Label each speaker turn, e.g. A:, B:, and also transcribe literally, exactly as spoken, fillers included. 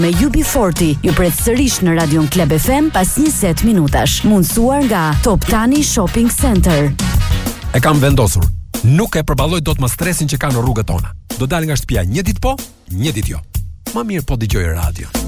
A: me U B quaranta ju pret sërish në Radion Club F M pas njëzet minutash. Mundsuar nga Top Tani Shopping Center.
B: E kam vendosur. Nuk e përballoj dot më stresin që ka në rrugët tona. Do dal nga shtëpia një ditë po, një ditë jo. Më mirë po dëgjoj radio.